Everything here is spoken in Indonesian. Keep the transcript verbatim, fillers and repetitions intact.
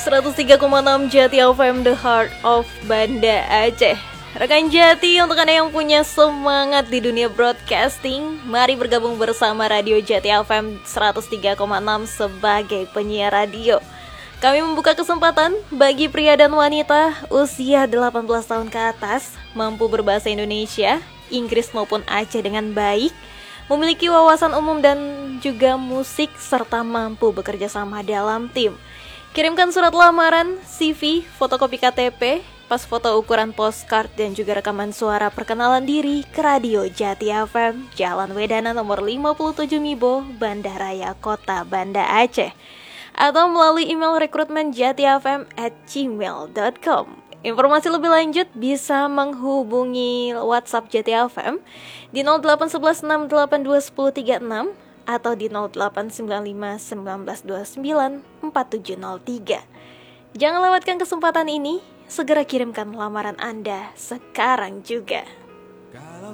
seratus tiga koma enam Jati F M, The Heart of Banda Aceh. Rekan Jati, untuk Anda yang punya semangat di dunia broadcasting, mari bergabung bersama Radio Jati F M seratus tiga koma enam sebagai penyiar radio. Kami membuka kesempatan bagi pria dan wanita usia delapan belas tahun ke atas, mampu berbahasa Indonesia, Inggris maupun Aceh dengan baik, memiliki wawasan umum dan juga musik, serta mampu bekerja sama dalam tim. Kirimkan surat lamaran, C V, fotokopi K T P, pas foto ukuran postcard dan juga rekaman suara perkenalan diri ke Radio Jati F M, Jalan Wedana nomor lima puluh tujuh Mibo, Banda Raya, Kota Banda Aceh. Atau melalui email rekrutmen jati f m at gmail dot com. Informasi lebih lanjut bisa menghubungi WhatsApp Jati F M di nol delapan satu satu enam delapan dua satu nol tiga enam atau di nol delapan sembilan lima satu sembilan dua sembilan empat tujuh nol tiga. Jangan lewatkan kesempatan ini, segera kirimkan lamaran Anda sekarang juga. Kalau